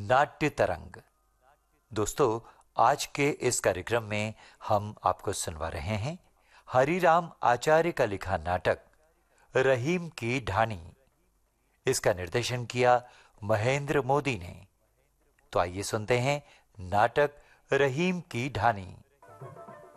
नाट्य तरंग। दोस्तों, आज के इस कार्यक्रम में हम आपको सुनवा रहे हैं हरिराम आचार्य का लिखा नाटक रहीम की ढाणी। इसका निर्देशन किया महेंद्र मोदी ने। तो आइए सुनते हैं नाटक रहीम की ढाणी।